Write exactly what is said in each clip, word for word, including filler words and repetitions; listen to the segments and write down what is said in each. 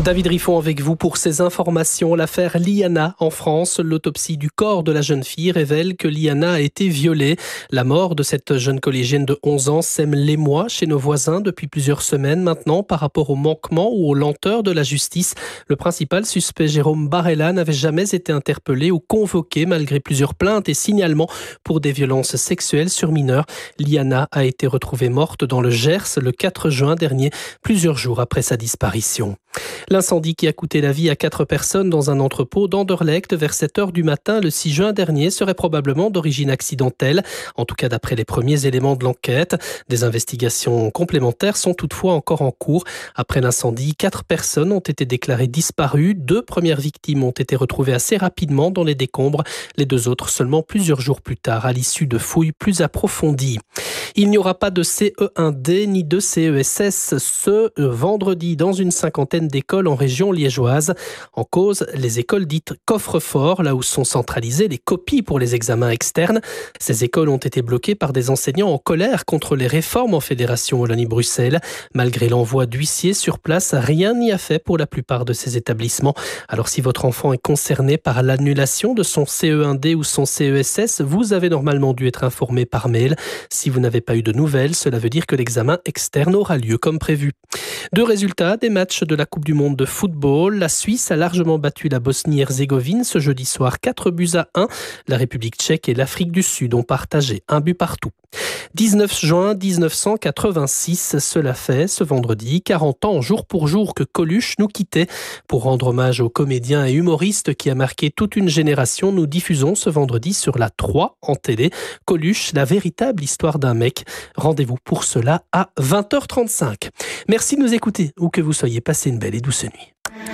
David Riffon avec vous pour ces informations. L'affaire Liana en France. L'autopsie du corps de la jeune fille révèle que Liana a été violée. La mort de cette jeune collégienne de onze ans sème l'émoi chez nos voisins depuis plusieurs semaines maintenant par rapport au manquement ou aux lenteurs de la justice. Le principal suspect, Jérôme Barella, n'avait jamais été interpellé ou convoqué malgré plusieurs plaintes et signalements pour des violences sexuelles sur mineurs. Liana a été retrouvée morte dans le Gers le quatre juin dernier, plusieurs jours après sa disparition. L'incendie qui a coûté la vie à quatre personnes dans un entrepôt d'Anderlecht vers sept heures du matin le six juin dernier serait probablement d'origine accidentelle, en tout cas d'après les premiers éléments de l'enquête. Des investigations complémentaires sont toutefois encore en cours. Après l'incendie, quatre personnes ont été déclarées disparues. Deux premières victimes ont été retrouvées assez rapidement dans les décombres, les deux autres seulement plusieurs jours plus tard à l'issue de fouilles plus approfondies. Il n'y aura pas de C E un D ni de C E S S ce vendredi dans une cinquantaine d'écoles en région liégeoise. En cause, les écoles dites coffre-fort, là où sont centralisées les copies pour les examens externes. Ces écoles ont été bloquées par des enseignants en colère contre les réformes en Fédération Wallonie-Bruxelles. Malgré l'envoi d'huissiers sur place, rien n'y a fait pour la plupart de ces établissements. Alors si votre enfant est concerné par l'annulation de son C E un D ou son C E S S, vous avez normalement dû être informé par mail. Si vous n'avez pas eu de nouvelles, cela veut dire que l'examen externe aura lieu comme prévu. Deux résultats des matchs de la Coupe du Monde de football. La Suisse a largement battu la Bosnie-Herzégovine ce jeudi soir, quatre buts à un. La République tchèque et l'Afrique du Sud ont partagé un but partout. dix-neuf juin dix-neuf cent quatre-vingt-six, cela fait ce vendredi quarante ans jour pour jour que Coluche nous quittait. Pour rendre hommage au comédien et humoriste qui a marqué toute une génération, nous diffusons ce vendredi sur la trois en télé Coluche, la véritable histoire d'un mec. Rendez-vous pour cela à vingt heures trente-cinq. Merci de nous écouter ou que vous soyez passé une belle et douce nuit.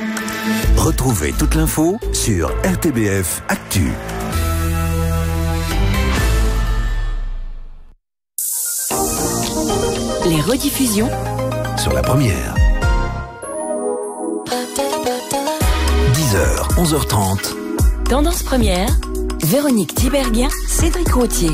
Retrouvez toute l'info sur R T B F Actu. Les rediffusions Sur la première. dix heures, onze heures trente. Tendance première, Véronique Tiberghien, Cédric Routier.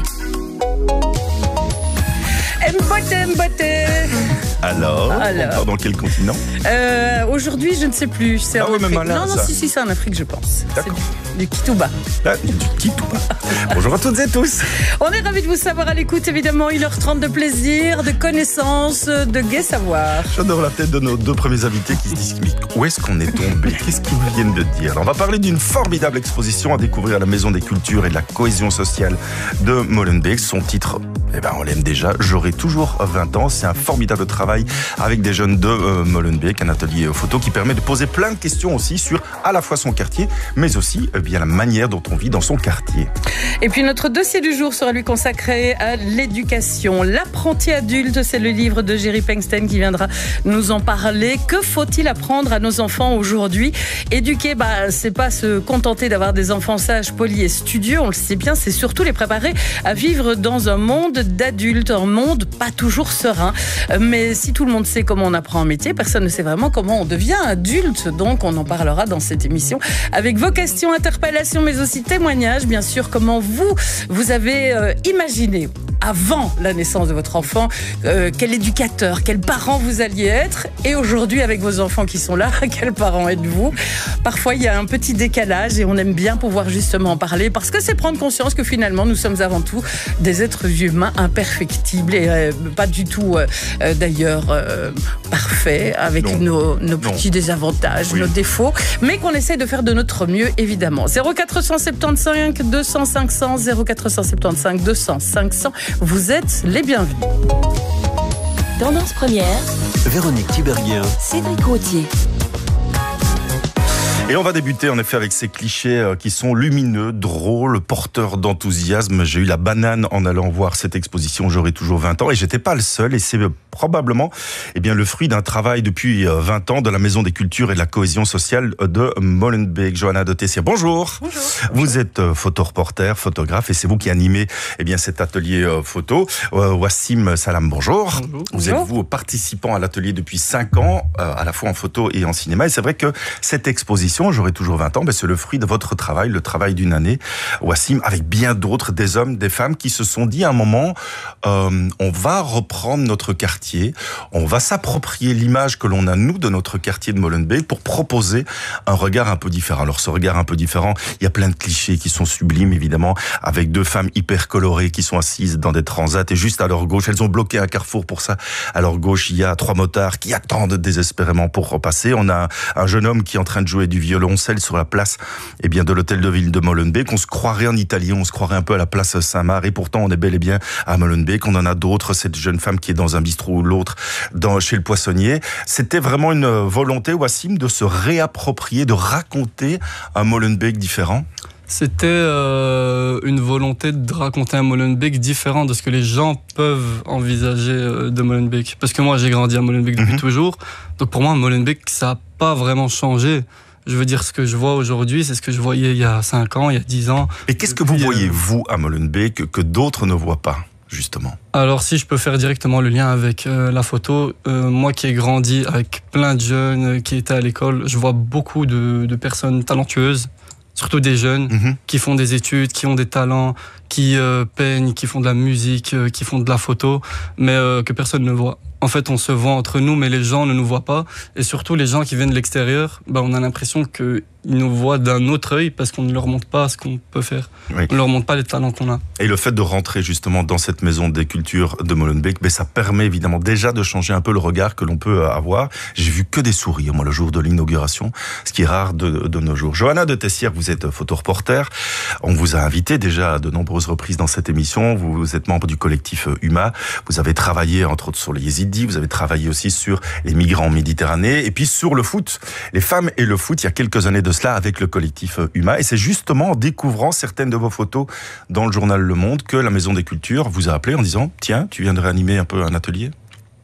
Mbote, Mbote. Alors, Alors. on part dans quel continent? Euh, aujourd'hui, je ne sais plus. C'est Ah en ouais, même Afrique. malin, non, non, ça. si, si, c'est en Afrique, je pense. D'accord. C'est du, du Kitouba. Ah, du Kitouba. Bonjour à toutes et tous. On est ravis de vous savoir à l'écoute, évidemment. une heure trente de plaisir, de connaissances, de gai savoir. J'adore la tête de nos deux premiers invités qui se disent mais où est-ce qu'on est tombé? Qu'est-ce qu'ils viennent de dire? Alors, on va parler d'une formidable exposition à découvrir à la Maison des Cultures et de la Cohésion Sociale de Molenbeek. Son titre, eh ben, on l'aime déjà. J'aurai toujours vingt ans. C'est un formidable travail avec des jeunes de euh, Molenbeek, un atelier photo qui permet de poser plein de questions aussi sur à la fois son quartier, mais aussi eh bien la manière dont on vit dans son quartier. Et puis notre dossier du jour sera lui consacré à l'éducation. L'apprenti adulte, c'est le livre de Jerry Pengsten qui viendra nous en parler. Que faut-il apprendre à nos enfants aujourd'hui? Éduquer, bah, c'est pas se contenter d'avoir des enfants sages, polis et studieux, on le sait bien, c'est surtout les préparer à vivre dans un monde d'adultes, un monde pas toujours serein. Mais si tout le monde sait comment on apprend un métier, personne ne sait vraiment comment on devient adulte. Donc on en parlera dans cette émission avec vos questions, interpellations, mais aussi témoignages, bien sûr, comment vous, vous avez euh, imaginé avant la naissance de votre enfant, euh, quel éducateur, quel parent vous alliez être, et aujourd'hui avec vos enfants qui sont là, quels parents êtes-vous? Parfois il y a un petit décalage et on aime bien pouvoir justement en parler parce que c'est prendre conscience que finalement nous sommes avant tout des êtres humains imperfectibles et euh, pas du tout euh, euh, d'ailleurs euh, parfaits avec Non. nos, nos petits Non. désavantages, Oui. nos défauts, mais qu'on essaie de faire de notre mieux évidemment. zéro quatre cent soixante-quinze deux cents cinq cents, zéro quatre cent soixante-quinze deux cents cinq cents. Vous êtes les bienvenus. Tendance première, Véronique Tiberghien. Cédric Routier. Et on va débuter en effet avec ces clichés euh, qui sont lumineux, drôles, porteurs d'enthousiasme. J'ai eu la banane en allant voir cette exposition J'aurai toujours vingt ans et j'étais pas le seul et c'est probablement eh bien, le fruit d'un travail depuis vingt ans de la Maison des Cultures et de la Cohésion Sociale de Molenbeek. Johanna de Tessier, bonjour. Bonjour. Vous êtes photoreporter, photographe et c'est vous qui animez eh bien, cet atelier photo. Euh, Wassim Salam, bonjour. Bonjour. Vous êtes vous participant à l'atelier depuis cinq ans, euh, à la fois en photo et en cinéma. Et c'est vrai que cette exposition exposition, J'aurai toujours vingt ans, ben c'est le fruit de votre travail, le travail d'une année, Wassim, avec bien d'autres, des hommes, des femmes qui se sont dit à un moment, euh, on va reprendre notre quartier, on va s'approprier l'image que l'on a, nous, de notre quartier de Molenbeek pour proposer un regard un peu différent. Alors, ce regard un peu différent, il y a plein de clichés qui sont sublimes, évidemment, avec deux femmes hyper colorées qui sont assises dans des transats et juste à leur gauche, elles ont bloqué un carrefour pour ça. À leur gauche, il y a trois motards qui attendent désespérément pour repasser. On a un jeune homme qui est en train de jouer du violoncelle sur la place eh bien, de l'hôtel de ville de Molenbeek. On se croirait en Italie, on se croirait un peu à la place Saint-Marc et pourtant on est bel et bien à Molenbeek. On en a d'autres, cette jeune femme qui est dans un bistrot ou l'autre dans, chez le poissonnier. C'était vraiment une volonté, Wassim, de se réapproprier, de raconter un Molenbeek différent? C'était euh, une volonté de raconter un Molenbeek différent de ce que les gens peuvent envisager euh, de Molenbeek. Parce que moi, j'ai grandi à Molenbeek depuis mm-hmm. toujours. Donc pour moi, Molenbeek, ça n'a pas vraiment changé. Je veux dire, ce que je vois aujourd'hui, c'est ce que je voyais il y a cinq ans, il y a dix ans. Et qu'est-ce que vous voyez, vous, à Molenbeek, que d'autres ne voient pas, justement? Alors, si je peux faire directement le lien avec euh, la photo, euh, moi qui ai grandi avec plein de jeunes euh, qui étaient à l'école, je vois beaucoup de, de personnes talentueuses, surtout des jeunes mmh. qui font des études, qui ont des talents, qui euh, peignent, qui font de la musique, euh, qui font de la photo, mais euh, que personne ne voit. En fait, on se voit entre nous, mais les gens ne nous voient pas. Et surtout, les gens qui viennent de l'extérieur, bah, on a l'impression qu'ils nous voient d'un autre œil parce qu'on ne leur montre pas ce qu'on peut faire. Oui. On ne leur montre pas les talents qu'on a. Et le fait de rentrer justement dans cette maison des cultures de Molenbeek, ben, ça permet évidemment déjà de changer un peu le regard que l'on peut avoir. J'ai vu que des sourires, moi, le jour de l'inauguration, ce qui est rare de, de nos jours. Johanna de Tessière, vous êtes photoreporter. On vous a invité déjà à de nombreuses reprises dans cette émission. Vous êtes membre du collectif U M A. Vous avez travaillé, entre autres, sur les Yézidis. Vous avez travaillé aussi sur les migrants en Méditerranée et puis sur le foot, les femmes et le foot, il y a quelques années de cela avec le collectif U M A. Et c'est justement en découvrant certaines de vos photos dans le journal Le Monde que la Maison des Cultures vous a appelé en disant « Tiens, tu viendrais animer un peu un atelier ?»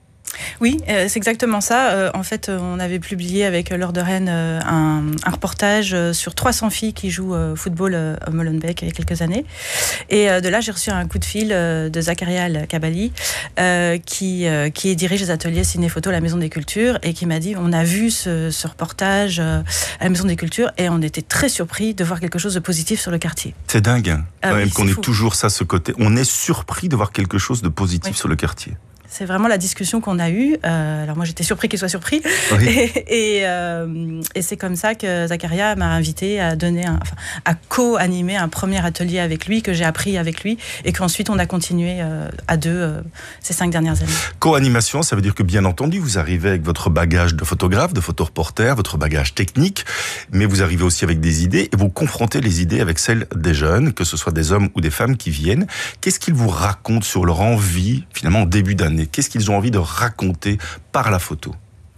Oui, euh, c'est exactement ça. Euh, en fait, on avait publié avec L'Heure de Rennes euh, un, un reportage euh, sur trois cents filles qui jouent au euh, football euh, à Molenbeek il y a quelques années. Et euh, de là, j'ai reçu un coup de fil euh, de Zakaria Al-Kabali euh, qui, euh, qui dirige les ateliers ciné-photo à la Maison des Cultures et qui m'a dit, on a vu ce, ce reportage euh, à la Maison des Cultures et on était très surpris de voir quelque chose de positif sur le quartier. C'est dingue, hein, ah, oui, même qu'on ait toujours ça, ce côté. On est surpris de voir quelque chose de positif oui. sur le quartier. C'est vraiment la discussion qu'on a eue. Euh, alors moi, j'étais surpris qu'il soit surpris. Oui. Et, et, euh, et c'est comme ça que Zakaria m'a invité à donner, un, enfin, à co-animer un premier atelier avec lui, que j'ai appris avec lui, et qu'ensuite on a continué euh, à deux euh, ces cinq dernières années. Co-animation, ça veut dire que bien entendu, vous arrivez avec votre bagage de photographe, de photoreporter, votre bagage technique, mais vous arrivez aussi avec des idées, et vous confrontez les idées avec celles des jeunes, que ce soit des hommes ou des femmes qui viennent. Qu'est-ce qu'ils vous racontent sur leur envie, finalement, en début d'année? Qu'est-ce qu'ils ont envie de raconter par la photo ?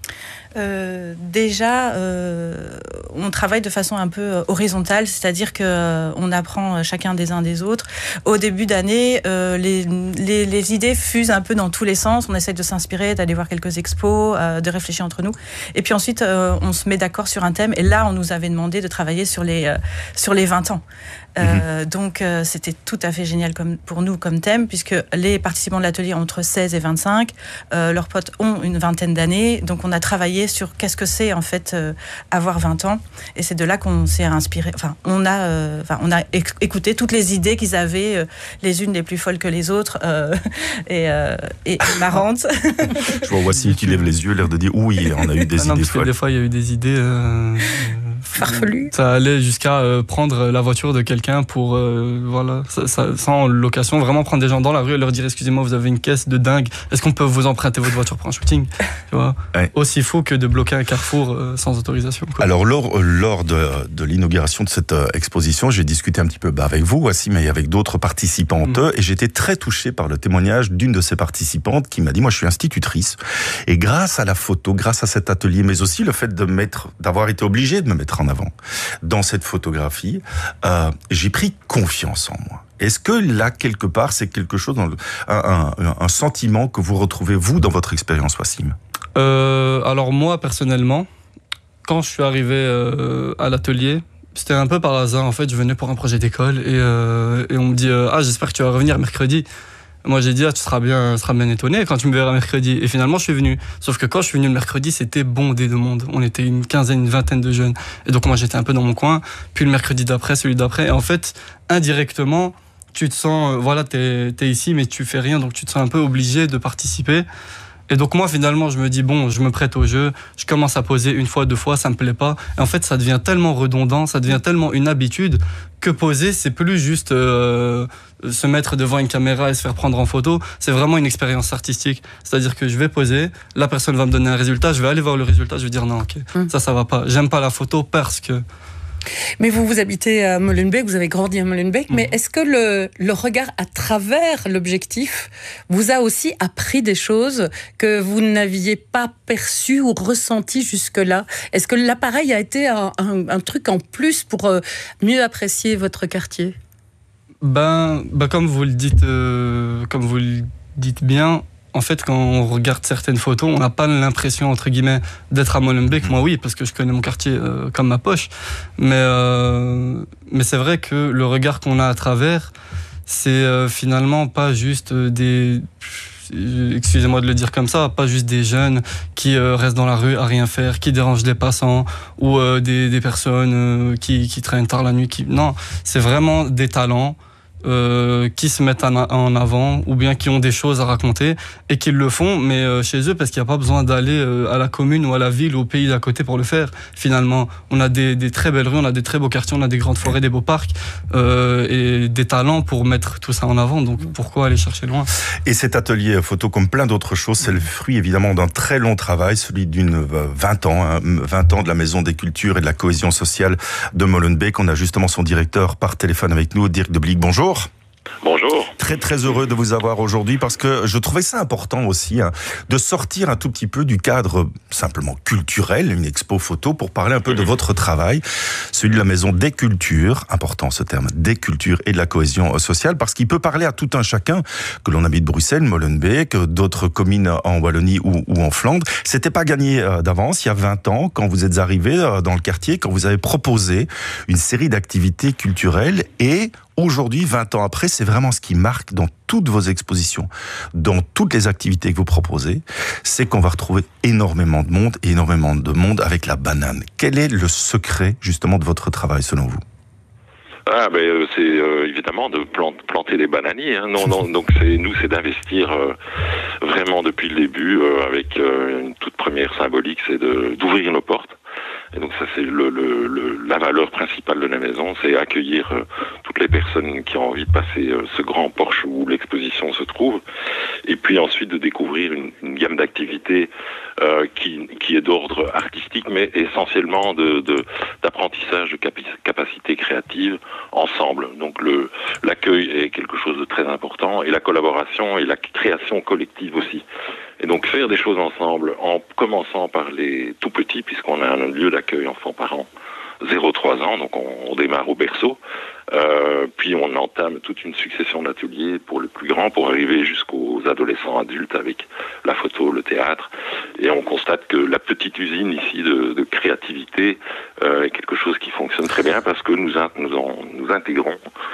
Euh, déjà, euh, on travaille de façon un peu horizontale, c'est-à-dire que euh, on apprend chacun des uns des autres. Au début d'année, euh, les, les, les idées fusent un peu dans tous les sens. On essaie de s'inspirer, d'aller voir quelques expos, euh, de réfléchir entre nous. Et puis ensuite, euh, on se met d'accord sur un thème. Et là, on nous avait demandé de travailler sur les euh, sur les vingt ans. Euh, mmh. Donc, euh, c'était tout à fait génial comme, pour nous comme thème, puisque les participants de l'atelier ont entre seize et vingt-cinq. Euh, leurs potes ont une vingtaine d'années. Donc, on a travaillé sur qu'est-ce que c'est, en fait, euh, avoir vingt ans. Et c'est de là qu'on s'est inspiré. Enfin, on a, euh, enfin, on a éc- écouté toutes les idées qu'ils avaient, euh, les unes les plus folles que les autres, euh, et, euh, et marrantes. Je vois Wassim qui lève les yeux, l'air de dire oui, on a eu des ah non, idées parce folles. Que des fois, il y a eu des idées... Euh... farfelu. Ça allait jusqu'à euh, prendre la voiture de quelqu'un pour, euh, voilà, ça, ça, sans location, vraiment prendre des gens dans la rue et leur dire excusez-moi, vous avez une caisse de dingue, est-ce qu'on peut vous emprunter votre voiture pour un shooting, tu vois, ouais. Aussi fou que de bloquer un carrefour euh, sans autorisation, quoi. Alors, lors, lors de, de l'inauguration de cette euh, exposition, j'ai discuté un petit peu bah, avec vous, Wassim, et avec d'autres participantes, mmh. et j'étais très touché par le témoignage d'une de ces participantes qui m'a dit, moi je suis institutrice, et grâce à la photo, grâce à cet atelier, mais aussi le fait de mettre, d'avoir été obligé de me mettre en avant dans cette photographie, euh, j'ai pris confiance en moi. Est-ce que là, quelque part, c'est quelque chose, dans le, un, un, un sentiment que vous retrouvez, vous, dans votre expérience, Wassim ? euh, Alors moi, personnellement, quand je suis arrivé euh, à l'atelier, c'était un peu par hasard. En fait, je venais pour un projet d'école et, euh, et on me dit euh, « Ah, j'espère que tu vas revenir mercredi ». Moi, j'ai dit, ah, tu seras bien, tu seras bien étonné quand tu me verras mercredi. Et finalement, je suis venu. Sauf que quand je suis venu le mercredi, c'était bondé de monde. On était une quinzaine, une vingtaine de jeunes. Et donc, moi, j'étais un peu dans mon coin. Puis le mercredi d'après, celui d'après. Et en fait, indirectement, tu te sens, euh, voilà, t'es, t'es ici, mais tu fais rien. Donc, tu te sens un peu obligé de participer. Et donc moi finalement je me dis bon, je me prête au jeu, je commence à poser une fois, deux fois, ça me plaît pas. Et en fait ça devient tellement redondant, ça devient tellement une habitude que poser c'est plus juste euh, se mettre devant une caméra et se faire prendre en photo, c'est vraiment une expérience artistique. C'est-à-dire que je vais poser, la personne va me donner un résultat, je vais aller voir le résultat, je vais dire non ok, mmh. ça ça va pas, j'aime pas la photo parce que... Mais vous, vous habitez à Molenbeek, vous avez grandi à Molenbeek, mmh. mais est-ce que le, le regard à travers l'objectif vous a aussi appris des choses que vous n'aviez pas perçues ou ressenties jusque-là? Est-ce que l'appareil a été un, un, un truc en plus pour euh, mieux apprécier votre quartier? Ben, ben comme vous le dites, euh, comme vous le dites bien, en fait, quand on regarde certaines photos, on n'a pas l'impression, entre guillemets, d'être à Molenbeek. Moi, oui, parce que je connais mon quartier euh, comme ma poche. Mais, euh, mais c'est vrai que le regard qu'on a à travers, c'est euh, finalement pas juste des... Excusez-moi de le dire comme ça, pas juste des jeunes qui euh, restent dans la rue à rien faire, qui dérangent les passants, ou euh, des, des personnes euh, qui, qui traînent tard la nuit. Qui... Non, c'est vraiment des talents. Euh, qui se mettent en avant ou bien qui ont des choses à raconter et qui le font mais euh, chez eux parce qu'il n'y a pas besoin d'aller euh, à la commune ou à la ville ou au pays d'à côté pour le faire. Finalement on a des, des très belles rues, on a des très beaux quartiers, on a des grandes forêts, des beaux parcs euh, et des talents pour mettre tout ça en avant, donc pourquoi aller chercher loin? Et cet atelier photo comme plein d'autres choses, c'est le fruit évidemment d'un très long travail, celui d'une vingt ans, hein, vingt ans de la Maison des Cultures et de la Cohésion Sociale de Molenbeek. On a justement son directeur par téléphone avec nous, Dirk de Bliek. Bonjour. Bonjour. Très très heureux de vous avoir aujourd'hui parce que je trouvais ça important aussi hein, de sortir un tout petit peu du cadre simplement culturel, une expo photo, pour parler un peu de votre travail, celui de la Maison des Cultures, important ce terme, des cultures et de la cohésion sociale, parce qu'il peut parler à tout un chacun, que l'on habite Bruxelles, Molenbeek, d'autres communes en Wallonie ou, ou en Flandre. C'était pas gagné d'avance, il y a vingt ans, quand vous êtes arrivé dans le quartier, quand vous avez proposé une série d'activités culturelles et aujourd'hui, vingt ans après, c'est vraiment ce qui marque dans toutes vos expositions, dans toutes les activités que vous proposez, c'est qu'on va retrouver énormément de monde et énormément de monde avec la banane. Quel est le secret, justement, de votre travail, selon vous? Ah ben c'est euh, évidemment de plant, planter des bananiers. Hein. Non non donc c'est nous c'est d'investir euh, vraiment depuis le début euh, avec euh, une toute première symbolique, c'est de d'ouvrir nos portes. Et donc ça c'est le, le, le la valeur principale de la maison, c'est accueillir euh, toutes les personnes qui ont envie de passer euh, ce grand porche où l'exposition se trouve, et puis ensuite de découvrir une, une gamme d'activités euh, qui qui est d'ordre artistique, mais essentiellement de, de d'apprentissage de capi- capacité créative ensemble. Donc le l'accueil est quelque chose de très important et la collaboration et la création collective aussi. Et donc faire des choses ensemble, en commençant par les tout petits, puisqu'on a un lieu d'accueil enfants-parents, zéro à trois ans, donc on, on démarre au berceau, euh, puis on entame toute une succession d'ateliers pour le plus grand, pour arriver jusqu'aux adolescents adultes avec la photo, le théâtre, et on constate que la petite usine ici de, de créativité euh, est quelque chose qui fonctionne très bien parce que nous, in, nous, en, nous intégrons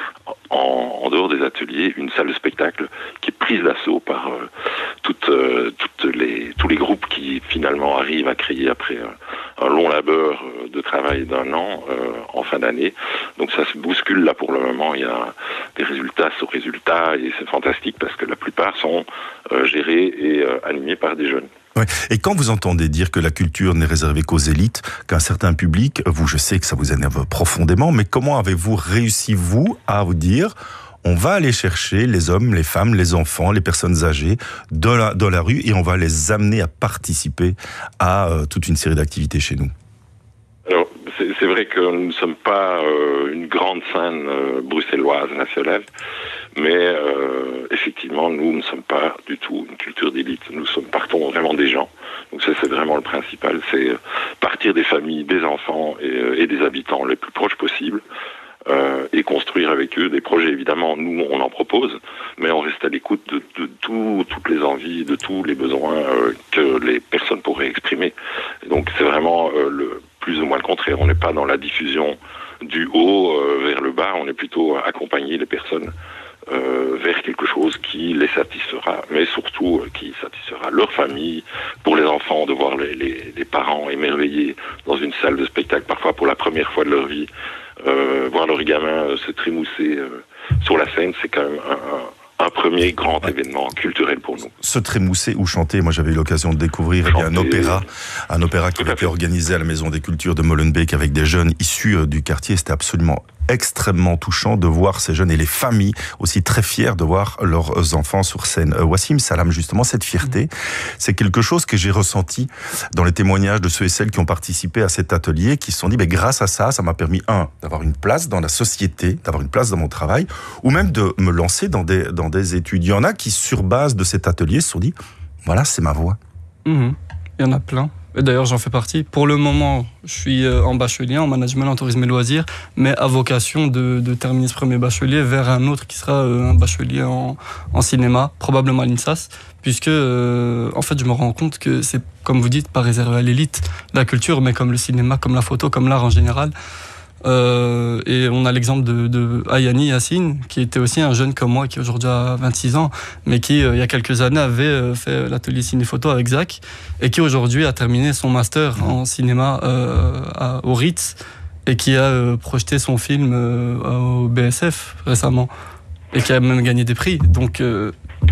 en, en dehors des ateliers une salle de spectacle qui est prise d'assaut par euh, toutes, euh, toutes les, tous les groupes qui finalement arrivent à créer après euh, un long labeur de travail d'un an euh, en fin d'année. Donc ça se bouscule là pour le moment, il y a des résultats sur résultats et c'est fantastique parce que la plupart sont euh, gérés et euh, animés par des jeunes. Ouais. Et quand vous entendez dire que la culture n'est réservée qu'aux élites, qu'un certain public, vous, je sais que ça vous énerve profondément, mais comment avez-vous réussi, vous, à vous dire on va aller chercher les hommes, les femmes, les enfants, les personnes âgées dans la, dans la rue et on va les amener à participer à euh, toute une série d'activités chez nous? Alors, c'est, c'est vrai que nous ne sommes pas euh, une grande scène euh, bruxelloise nationale, mais euh, effectivement, nous ne sommes pas du tout une culture d'élite. Nous sommes partons vraiment des gens. Donc ça, c'est vraiment le principal. C'est partir des familles, des enfants et, et des habitants les plus proches possibles. Euh, et construire avec eux des projets. Évidemment, nous, on en propose, mais on reste à l'écoute de, de tout, toutes les envies, de tous les besoins euh, que les personnes pourraient exprimer. Et donc, c'est vraiment euh, le, plus ou moins le contraire. On n'est pas dans la diffusion du haut euh, vers le bas, on est plutôt à accompagner les personnes euh, vers quelque chose qui les satisfera, mais surtout euh, qui satisfera leur famille. Pour les enfants, de voir les, les, les parents émerveillés dans une salle de spectacle, parfois pour la première fois de leur vie, euh, voir leur gamin euh, se trémousser euh, sur la scène, c'est quand même un, un, un premier grand ouais. événement culturel pour nous. Se trémousser ou chanter, moi j'avais eu l'occasion de découvrir chanter, un opéra, un opéra qui avait été organisé à la Maison des Cultures de Molenbeek avec des jeunes issus euh, du quartier. C'était absolument extrêmement touchant de voir ces jeunes et les familles aussi très fiers de voir leurs enfants sur scène. Euh, Wassim Salam, justement, cette fierté, c'est quelque chose que j'ai ressenti dans les témoignages de ceux et celles qui ont participé à cet atelier, qui se sont dit, mais grâce à ça, ça m'a permis, un, d'avoir une place dans la société, d'avoir une place dans mon travail, ou même de me lancer dans des, dans des études. Il y en a qui, sur base de cet atelier, se sont dit, voilà, c'est ma voie. Mmh. Il y en a plein. Et d'ailleurs, j'en fais partie. Pour le moment, je suis en bachelier, en management, en tourisme et loisirs, mais à vocation de, de terminer ce premier bachelier vers un autre qui sera un bachelier en, en cinéma, probablement à l'INSAS, puisque, euh, en fait, je me rends compte que c'est, comme vous dites, pas réservé à l'élite, la culture, mais comme le cinéma, comme la photo, comme l'art en général. Euh, et on a l'exemple de, de Ayani Yassine, qui était aussi un jeune comme moi, qui aujourd'hui a vingt-six ans, mais qui, euh, il y a quelques années, avait fait l'atelier ciné-photo avec Zach, et qui aujourd'hui a terminé son master en cinéma euh, à, au Ritz, et qui a euh, projeté son film euh, au B S F récemment, et qui a même gagné des prix. Donc euh,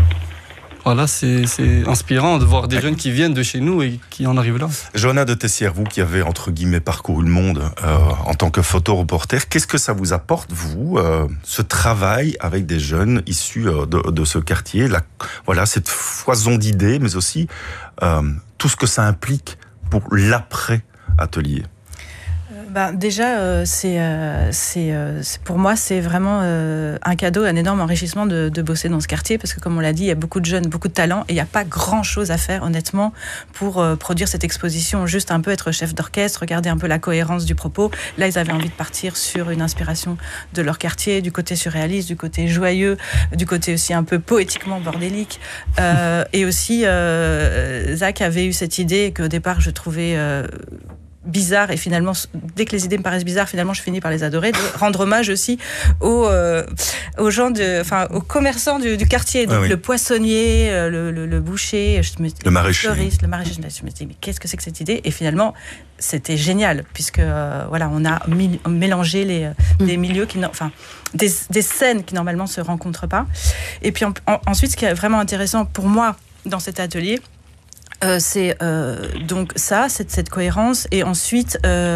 voilà, c'est, c'est inspirant de voir des jeunes qui viennent de chez nous et qui en arrivent là. Johanna de Tessière, vous qui avez, entre guillemets, parcouru le monde euh, en tant que photoreporter, qu'est-ce que ça vous apporte, vous, euh, ce travail avec des jeunes issus euh, de, de ce quartier, la, voilà, cette foison d'idées, mais aussi euh, tout ce que ça implique pour l'après-atelier? Ben, déjà, euh, c'est, euh, c'est, euh, c'est, pour moi, c'est vraiment euh, un cadeau, un énorme enrichissement de, de bosser dans ce quartier, parce que comme on l'a dit, il y a beaucoup de jeunes, beaucoup de talents, et il n'y a pas grand-chose à faire, honnêtement, pour euh, produire cette exposition. Juste un peu être chef d'orchestre, regarder un peu la cohérence du propos. Là, ils avaient envie de partir sur une inspiration de leur quartier, du côté surréaliste, du côté joyeux, du côté aussi un peu poétiquement bordélique. Euh, et aussi, euh, Zach avait eu cette idée qu'au départ, je trouvais... Euh, bizarre, et finalement, dès que les idées me paraissent bizarres, finalement, je finis par les adorer, de rendre hommage aussi aux, euh, aux gens de, enfin, aux commerçants du, du quartier, donc ah oui. le poissonnier, le, le, le boucher, je me, le maraîcher, le, floriste, le maraîcher. Je me suis dit, mais qu'est-ce que c'est que cette idée? Et finalement, c'était génial, puisque euh, voilà, on a mi- mélangé les, mmh. des milieux qui, enfin, des, des scènes qui normalement se rencontrent pas. Et puis en, en, ensuite, ce qui est vraiment intéressant pour moi dans cet atelier, Euh, c'est euh, donc ça, cette, cette cohérence, et ensuite euh,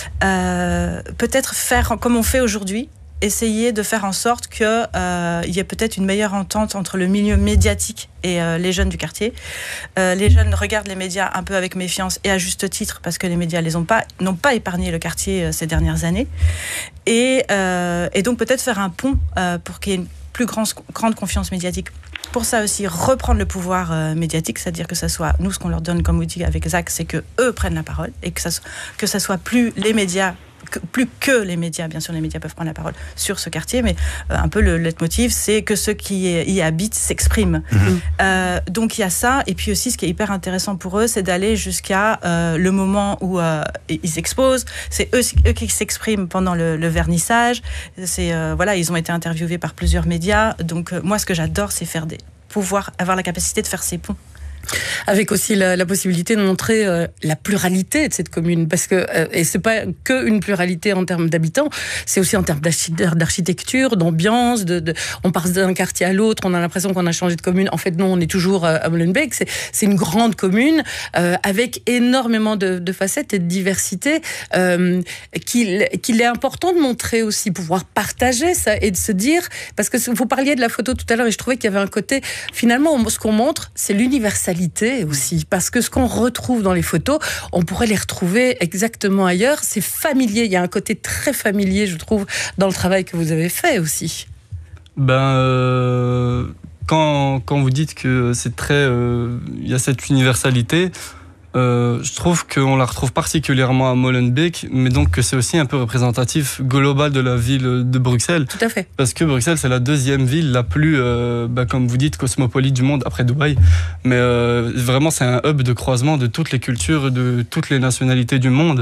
euh, peut-être faire comme on fait aujourd'hui, essayer de faire en sorte qu'il euh, y ait peut-être une meilleure entente entre le milieu médiatique et euh, les jeunes du quartier. Euh, les jeunes regardent les médias un peu avec méfiance, et à juste titre, parce que les médias les ont pas, n'ont pas épargné le quartier euh, ces dernières années. Et, euh, et donc peut-être faire un pont euh, pour qu'il y ait une plus grande, grande confiance médiatique. Pour ça aussi, reprendre le pouvoir euh, médiatique, c'est-à-dire que ça soit, nous, ce qu'on leur donne comme outil avec Zach, c'est que eux prennent la parole, et que ça, que ça soit plus les médias, que, plus que les médias, bien sûr les médias peuvent prendre la parole sur ce quartier, mais euh, un peu le leitmotiv, c'est que ceux qui y habitent s'expriment. Mmh. Euh, donc il y a ça, et puis aussi ce qui est hyper intéressant pour eux, c'est d'aller jusqu'à euh, le moment où euh, ils exposent, c'est eux, eux qui s'expriment pendant le, le vernissage, c'est, euh, voilà, ils ont été interviewés par plusieurs médias, donc euh, moi ce que j'adore, c'est faire des, pouvoir avoir la capacité de faire ces ponts. Avec aussi la, la possibilité de montrer euh, la pluralité de cette commune, parce que euh, et c'est pas que une pluralité en termes d'habitants, c'est aussi en termes d'architecture, d'ambiance. De, de, on passe d'un quartier à l'autre, on a l'impression qu'on a changé de commune. En fait, non, on est toujours à Molenbeek. C'est, c'est une grande commune euh, avec énormément de, de facettes et de diversité euh, qu'il, qu'il est important de montrer aussi, pouvoir partager ça et de se dire, parce que vous parliez de la photo tout à l'heure et je trouvais qu'il y avait un côté, finalement, ce qu'on montre, c'est l'universalité aussi, parce que ce qu'on retrouve dans les photos, on pourrait les retrouver exactement ailleurs. C'est familier, il y a un côté très familier, je trouve, dans le travail que vous avez fait aussi. Ben, euh, quand, quand vous dites que c'est très, euh, il y a cette universalité, Euh, je trouve qu'on la retrouve particulièrement à Molenbeek, mais donc que c'est aussi un peu représentatif global de la ville de Bruxelles. Tout à fait. Parce que Bruxelles, c'est la deuxième ville la plus, euh, bah, comme vous dites, cosmopolite du monde, après Dubaï. Mais euh, vraiment, c'est un hub de croisement de toutes les cultures, de toutes les nationalités du monde.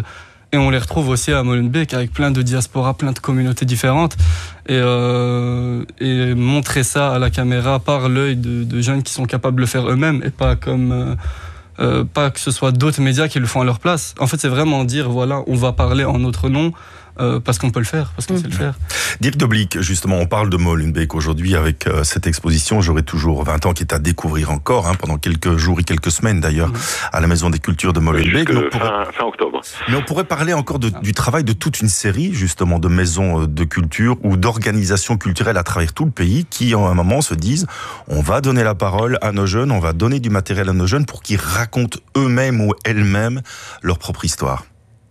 Et on les retrouve aussi à Molenbeek avec plein de diasporas, plein de communautés différentes. Et, euh, et montrer ça à la caméra par l'œil de, de jeunes qui sont capables de le faire eux-mêmes et pas comme... Euh, euh, pas que ce soit d'autres médias qui le font à leur place. En fait, c'est vraiment dire, voilà, on va parler en notre nom, Euh, parce qu'on peut le faire, parce qu'on mmh. sait le faire. Dirk De Blic, justement, on parle de Molenbeek aujourd'hui avec euh, cette exposition J'aurai toujours vingt ans qui est à découvrir encore, hein, pendant quelques jours et quelques semaines d'ailleurs, mmh. à la Maison des Cultures de Molenbeek. Jusque fin, fin octobre. Mais on pourrait parler encore de, du travail de toute une série, justement, de maisons de culture ou d'organisations culturelles à travers tout le pays qui, en un moment, se disent on va donner la parole à nos jeunes, on va donner du matériel à nos jeunes pour qu'ils racontent eux-mêmes ou elles-mêmes leur propre histoire.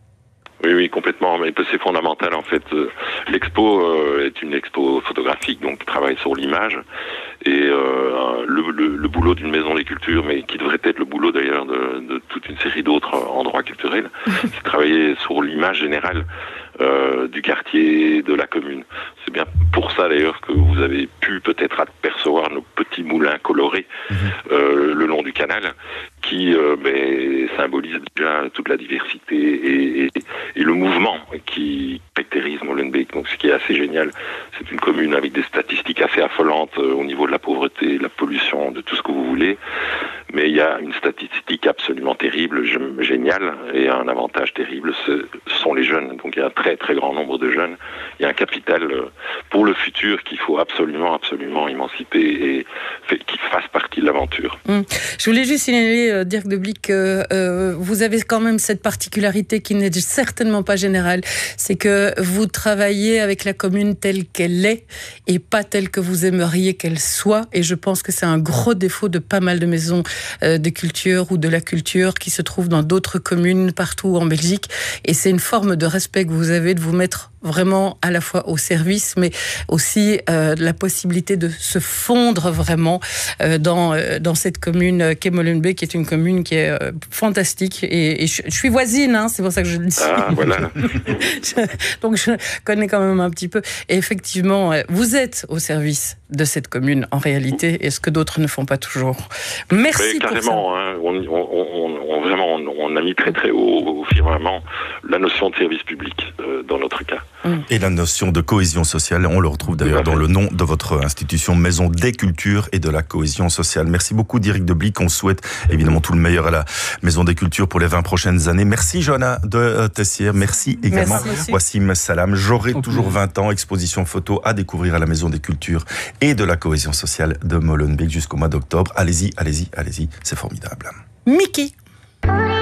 Oui, oui, complètement. Mais c'est fondamental en fait. L'expo euh, est une expo photographique, donc travaille sur l'image et euh, le, le, le boulot d'une maison des cultures, mais qui devrait être le boulot d'ailleurs de, de toute une série d'autres endroits culturels, c'est travailler sur l'image générale euh, du quartier, de la commune. C'est bien pour ça d'ailleurs que vous avez pu peut-être apercevoir nos petits moulins colorés euh, le long du canal, qui euh, ben, symbolise déjà toute la diversité et, et, et le mouvement qui caractérise Molenbeek. Donc, ce qui est assez génial, c'est une commune avec des statistiques assez affolantes euh, au niveau de la pauvreté, de la pollution, de tout ce que vous voulez. Mais il y a une statistique absolument terrible, géniale, et un avantage terrible, ce sont les jeunes. Donc, il y a un très très grand nombre de jeunes. Il y a un capital pour le futur qu'il faut absolument, absolument émanciper et qui fasse partie de l'aventure. Mmh. Je voulais juste signaler, euh, Dirk De Blic, que euh, vous avez quand même cette particularité qui n'est certainement pas générale, c'est que vous travaillez avec la commune telle qu'elle est et pas telle que vous aimeriez qu'elle soit. Et je pense que c'est un gros défaut de pas mal de maisons euh, de culture ou de la culture qui se trouvent dans d'autres communes partout en Belgique. Et c'est une forme de respect que vous avez de vous mettre vraiment à la fois au service, mais aussi euh, la possibilité de se fondre vraiment euh, dans euh, dans cette commune qu'est Molenbeek, qui est une commune qui est euh, fantastique. Et, et je, je suis voisine, hein, c'est pour ça que je le dis. Ah, voilà. je, donc je connais quand même un petit peu. Et effectivement, euh, vous êtes au service de cette commune en réalité, et ce que d'autres ne font pas toujours. Merci mais pour carrément, ça. Hein, on, on, on, on, vraiment, on, on a mis très très haut au firmament la notion de service public euh, dans notre cas. Et la notion de cohésion sociale, on le retrouve d'ailleurs dans le nom de votre institution, Maison des Cultures et de la Cohésion Sociale. Merci beaucoup Dirk De Blic, on souhaite évidemment tout le meilleur à la Maison des Cultures pour les vingt prochaines années. Merci Johanna de Tessier, merci également merci, Wassim Salam. J'aurai okay. toujours vingt ans, exposition photo à découvrir à la Maison des Cultures et de la Cohésion Sociale de Molenbeek jusqu'au mois d'octobre. Allez-y, allez-y, allez-y, c'est formidable. Mickey.